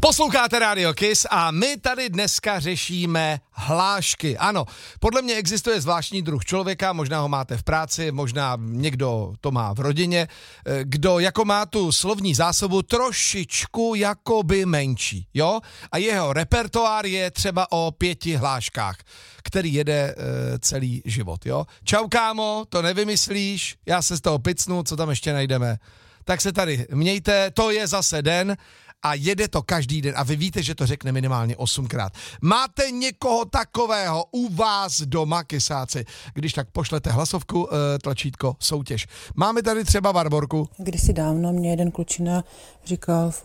Posloucháte Radio Kiss a my tady dneska řešíme hlášky. Ano, podle mě existuje zvláštní druh člověka, možná ho máte v práci, možná někdo to má v rodině, kdo jako má tu slovní zásobu trošičku jakoby menší, jo? A jeho repertoár je třeba o 5 hláškách, který jede celý život, jo? Čau kámo, to nevymyslíš, já se z toho picnu, co tam ještě najdeme. Tak se tady mějte, to je zase den a jede to každý den a vy víte, že to řekne minimálně 8krát. Máte někoho takového u vás doma, kysáci? Když tak pošlete hlasovku, tlačítko soutěž. Máme tady třeba Barborku. Kdysi dávno mě jeden klučina říkal,